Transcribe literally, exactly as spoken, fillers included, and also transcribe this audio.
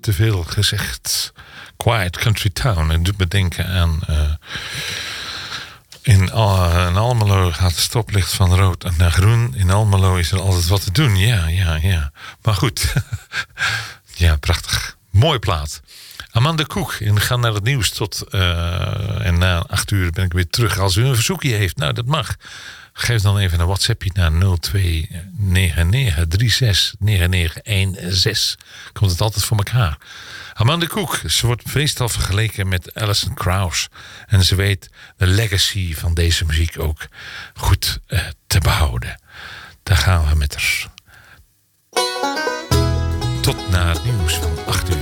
te veel gezegd. Quiet Country Town. En doet me denken aan... Uh, in, Al- in Almelo gaat het stoplicht van rood naar groen. In Almelo is er altijd wat te doen. Ja, ja, ja. Maar goed. Ja, prachtig. Mooi plaat. Amanda Koek. En we gaan naar het nieuws tot... Uh, en na acht uur ben ik weer terug. Als u een verzoekje heeft, nou dat mag. Geef dan even een WhatsAppje naar nul twee negen negen drie zes negen negen een zes. Komt het altijd voor elkaar. Amanda Koek, ze wordt meestal vergeleken met Alison Krauss. En ze weet de legacy van deze muziek ook goed uh, te behouden. Daar gaan we met haar. Tot na het nieuws van acht uur.